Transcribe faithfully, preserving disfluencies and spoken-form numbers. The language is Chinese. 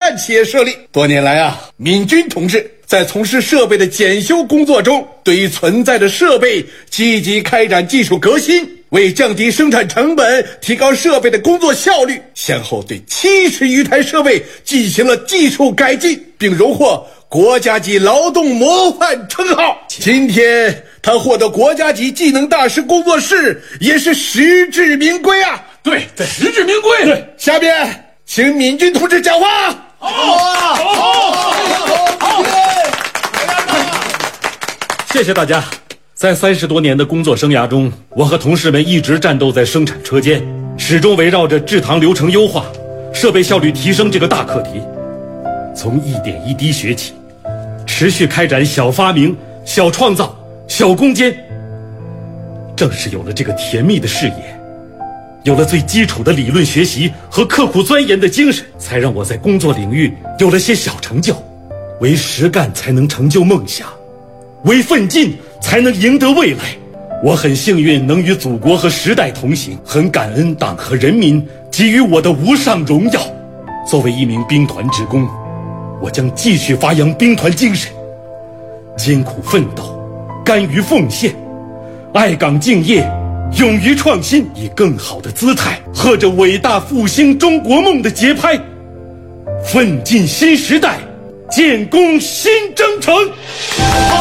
干企业设立。多年来啊，闵军同志在从事设备的检修工作中，对于存在的设备积极开展技术革新，为降低生产成本、提高设备的工作效率，先后对七十余台设备进行了技术改进，并荣获国家级劳动模范称号。今天他获得国家级技能大师工作室，也是实至名归啊！ 对，这实至名归。 对，下面请闵军同志讲话。 好啊，好，好，好，谢谢大家。在三十多年的工作生涯中，我和同事们一直战斗在生产车间，始终围绕着制糖流程优化、设备效率提升这个大课题，从一点一滴学起，持续开展小发明、小创造、小攻坚。正是有了这个甜蜜的视野，有了最基础的理论学习和刻苦钻研的精神，才让我在工作领域有了些小成就。为实干才能成就梦想，为奋进才能赢得未来。我很幸运能与祖国和时代同行，很感恩党和人民给予我的无上荣耀。作为一名兵团职工，我将继续发扬兵团精神，艰苦奋斗，甘于奉献，爱岗敬业，勇于创新，以更好的姿态和着伟大复兴中国梦的节拍，奋进新时代，建功新征程。